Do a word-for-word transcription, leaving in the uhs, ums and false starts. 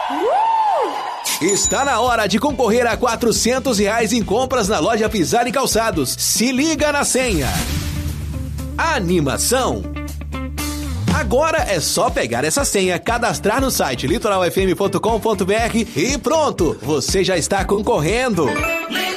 Está na hora de concorrer a quatrocentos reais em compras na loja Pisar e Calçados. Se liga na senha. Animação. Agora é só pegar essa senha, cadastrar no site litoral f m ponto com ponto b r e pronto, você já está concorrendo.